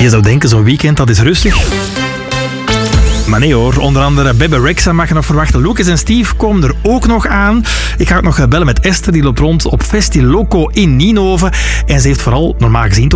Je zou denken, zo'n weekend, dat is rustig. Maar nee hoor, onder andere Bebe Rexha mag je nog verwachten. Lucas en Steve komen er ook nog aan. Ik ga ook nog bellen met Esther, die loopt rond op Festiloco in Nienhoven. En ze heeft vooral, normaal gezien,